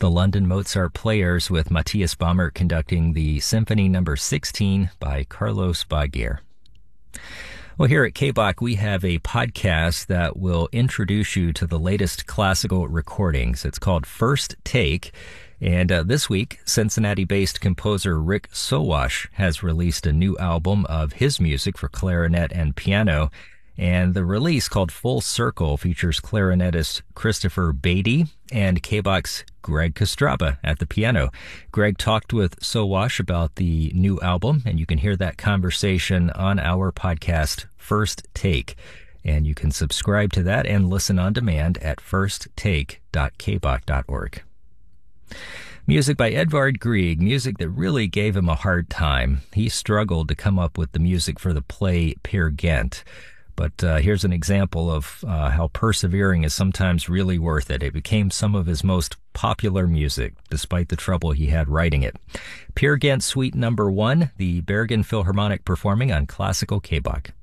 the London Mozart Players with Matthias Baumert conducting the Symphony No. 16 by Carlos Baguer. Well, here at KBOC, we have a podcast that will introduce you to the latest classical recordings. It's called First Take. And this week, Cincinnati-based composer Rick Sowash has released a new album of his music for clarinet and piano. And the release, called Full Circle, features clarinetist Christopher Beatty and KBOC's Greg Kostraba at the piano. Greg talked with Sowash about the new album, and you can hear that conversation on our podcast, First Take. And you can subscribe to that and listen on demand at firsttake.kboc.org. Music by Edvard Grieg, music that really gave him a hard time. He struggled to come up with the music for the play Peer Gynt. But here's an example of how persevering is sometimes really worth it. It became some of his most popular music, despite the trouble he had writing it. Peer Gynt Suite No. 1, the Bergen Philharmonic performing on Classical KBOC.